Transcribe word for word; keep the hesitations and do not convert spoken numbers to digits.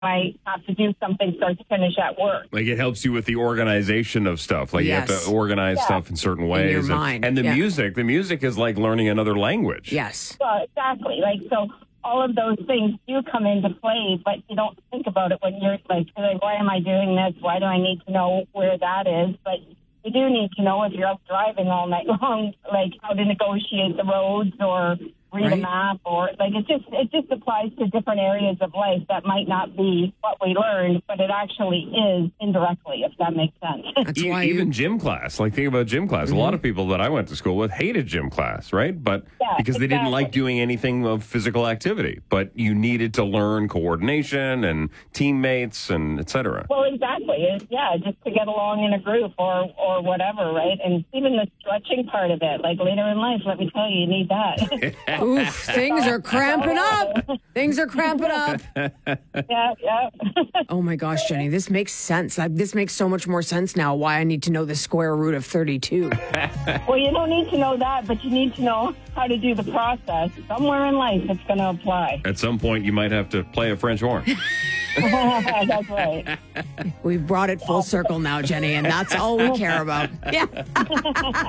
I have to do something start to finish at work. Like it helps you with the organization of stuff. Like Yes. you have to organize Yeah. stuff in certain ways. your and, mind. and the Yeah. music, the music is like learning another language. Yes. Well, exactly. Like, so all of those things do come into play, but you don't think about it when you're like, like, why am I doing this? Why do I need to know where that is? But you do need to know if you're up driving all night long, like how to negotiate the roads or read Right. a map, or like it just it just applies to different areas of life that might not be what we learned, but it actually is indirectly, if that makes sense. That's E- why even you, gym class. Like think about gym class. A lot of people that I went to school with hated gym class, right? But Yeah, because they didn't like exactly. doing anything of physical activity, but you needed to learn coordination and teammates and et cetera. Well, exactly. It- yeah, just to get along in a group or or whatever, right? And even the stretching part of it, like later in life, let me tell you, you need that. oof, things are cramping up. Things are cramping up. yeah, yeah. Oh my gosh, Jenny, this makes sense. Like, this makes so much more sense now why I need to know the square root of thirty-two. Well, you don't need to know that, but you need to know how to do the process. Somewhere in life, it's going to apply. At some point, you might have to play a French horn. That's right. We've brought it full circle now, Jenny, and that's all we care about. Yeah.